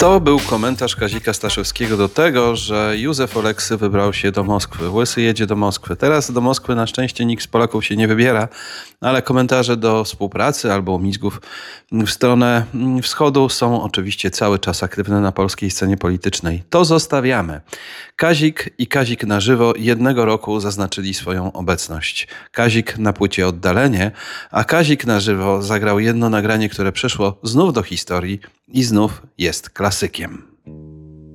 To był komentarz Kazika Staszewskiego do tego, że Józef Oleksy wybrał się do Moskwy. Łysy jedzie do Moskwy. Teraz do Moskwy na szczęście nikt z Polaków się nie wybiera, ale komentarze do współpracy albo umizgów w stronę wschodu są oczywiście cały czas aktywne na polskiej scenie politycznej. To zostawiamy. Kazik i Kazik na żywo jednego roku zaznaczyli swoją obecność. Kazik na płycie Oddalenie, a Kazik na żywo zagrał jedno nagranie, które przeszło znów do historii i znów jest klasykiem.